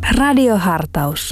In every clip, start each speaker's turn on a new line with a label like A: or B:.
A: Radiohartaus.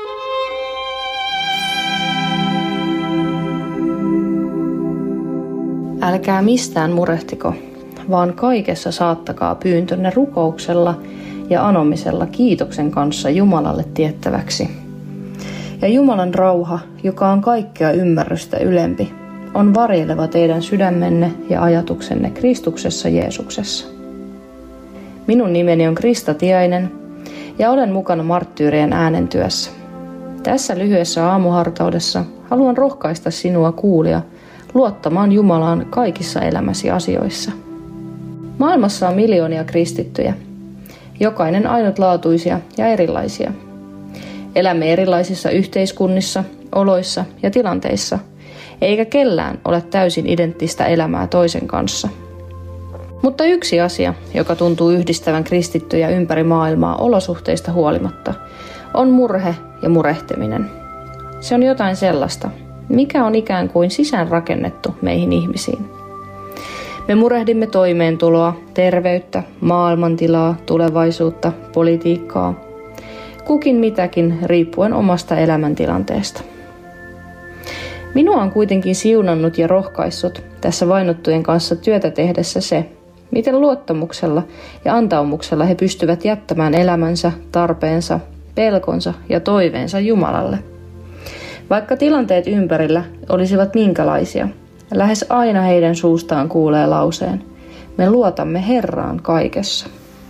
B: Älkää mistään murehtiko, vaan kaikessa saattakaa pyyntönne rukouksella ja anomisella kiitoksen kanssa Jumalalle tiettäväksi. Ja Jumalan rauha, joka on kaikkea ymmärrystä ylempi, on varjeleva teidän sydämenne ja ajatuksenne Kristuksessa Jeesuksessa. Minun nimeni on Krista Tiainen ja olen mukana marttyyrien äänentyössä. Tässä lyhyessä aamuhartaudessa haluan rohkaista sinua kuulija luottamaan Jumalaan kaikissa elämäsi asioissa. Maailmassa on miljoonia kristittyjä, jokainen ainutlaatuisia ja erilaisia. Elämme erilaisissa yhteiskunnissa, oloissa ja tilanteissa, eikä kellään ole täysin identtistä elämää toisen kanssa. Mutta yksi asia, joka tuntuu yhdistävän kristittyjä ympäri maailmaa olosuhteista huolimatta, on murhe ja murehtiminen. Se on jotain sellaista, mikä on ikään kuin sisäänrakennettu meihin ihmisiin. Me murehdimme toimeentuloa, terveyttä, maailmantilaa, tulevaisuutta, politiikkaa, kukin mitäkin riippuen omasta elämäntilanteesta. Minua on kuitenkin siunannut ja rohkaissut tässä vainottujen kanssa työtä tehdessä se, miten luottamuksella ja antaumuksella he pystyvät jättämään elämänsä, tarpeensa, pelkonsa ja toiveensa Jumalalle. Vaikka tilanteet ympärillä olisivat minkälaisia, lähes aina heidän suustaan kuulee lauseen, me luotamme Herraan kaikessa.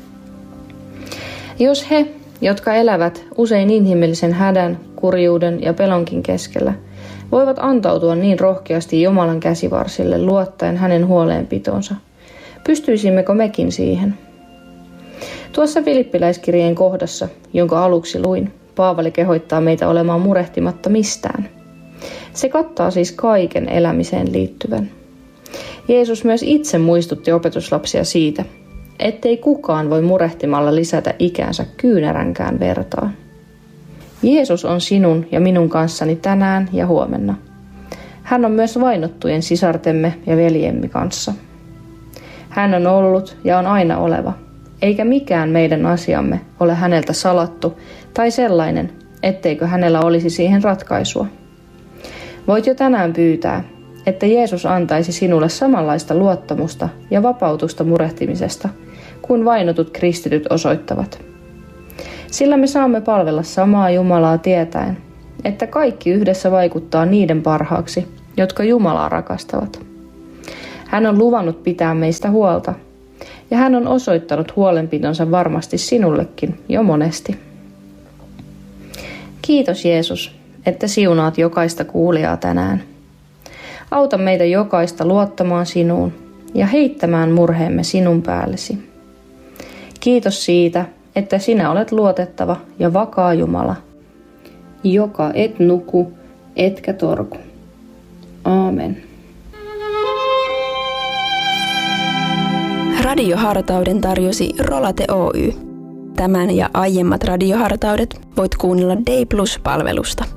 B: Jos he, jotka elävät usein inhimillisen hädän, kurjuuden ja pelonkin keskellä, voivat antautua niin rohkeasti Jumalan käsivarsille luottaen hänen huoleenpitonsa, pystyisimmekö mekin siihen? Tuossa Filippiläiskirjeen kohdassa, jonka aluksi luin, Paavali kehottaa meitä olemaan murehtimatta mistään. Se kattaa siis kaiken elämiseen liittyvän. Jeesus myös itse muistutti opetuslapsia siitä, ettei kukaan voi murehtimalla lisätä ikäänsä kyynäränkään vertaa. Jeesus on sinun ja minun kanssani tänään ja huomenna. Hän on myös vainottujen sisartemme ja veljemme kanssa. Hän on ollut ja on aina oleva, eikä mikään meidän asiamme ole häneltä salattu tai sellainen, etteikö hänellä olisi siihen ratkaisua. Voit jo tänään pyytää, että Jeesus antaisi sinulle samanlaista luottamusta ja vapautusta murehtimisesta, kuin vainotut kristityt osoittavat. Sillä me saamme palvella samaa Jumalaa tietäen, että kaikki yhdessä vaikuttaa niiden parhaaksi, jotka Jumalaa rakastavat. Hän on luvannut pitää meistä huolta, ja hän on osoittanut huolenpitonsa varmasti sinullekin jo monesti. Kiitos Jeesus, että siunaat jokaista kuulijaa tänään. Auta meitä jokaista luottamaan sinuun ja heittämään murheemme sinun päällesi. Kiitos siitä, että sinä olet luotettava ja vakaa Jumala, joka et nuku, etkä torku. Aamen.
A: Radiohartauden tarjosi Rolate Oy. Tämän ja aiemmat radiohartaudet voit kuunnella Day Plus-palvelusta.